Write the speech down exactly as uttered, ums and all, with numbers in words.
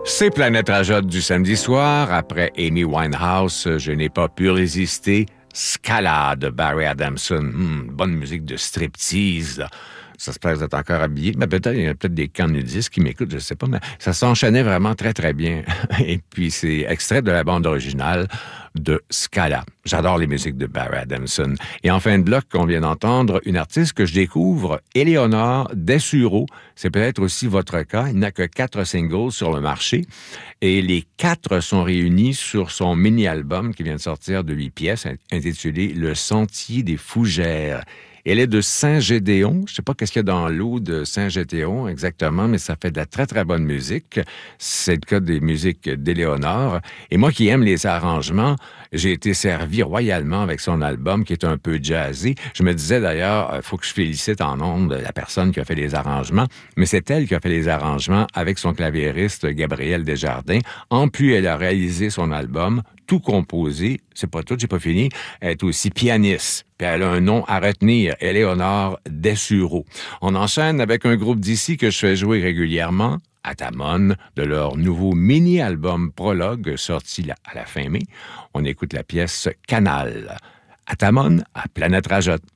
C'est Planète Rajotte du samedi soir. Après Amy Winehouse, je n'ai pas pu résister. Scala de Barry Adamson. Hmm, bonne musique de striptease, là. Ça se passe d'être encore habillé. Mais peut-être, il y a peut-être des camps nudistes qui m'écoutent, je ne sais pas, mais ça s'enchaînait vraiment très, très bien. Et puis, c'est extrait de la bande originale de Scala. J'adore les musiques de Barry Adamson. Et en fin de bloc, on vient d'entendre une artiste que je découvre, Éléonore Dessureau. C'est peut-être aussi votre cas. Il n'a que quatre singles sur le marché. Et les quatre sont réunis sur son mini-album qui vient de sortir de huit pièces, intitulé « Le Sentier des Fougères ». Elle est de Saint-Gédéon. Je ne sais pas qu'est-ce qu'il y a dans l'eau de Saint-Gédéon exactement, mais ça fait de la très, très bonne musique. C'est le cas des musiques d'Éléonore. Et moi qui aime les arrangements, j'ai été servi royalement avec son album qui est un peu jazzé. Je me disais d'ailleurs, il faut que je félicite en ondes la personne qui a fait les arrangements, mais c'est elle qui a fait les arrangements avec son claviériste Gabriel Desjardins. En plus, elle a réalisé son album, tout composé. C'est pas tout, j'ai pas fini. Elle est aussi pianiste. Puis elle a un nom à retenir, Éléonore Dessureau. On enchaîne avec un groupe d'ici que je fais jouer régulièrement, Atamon, de leur nouveau mini-album Prologue, sorti à la fin mai. On écoute la pièce Canal. Atamon à Planète Rajotte.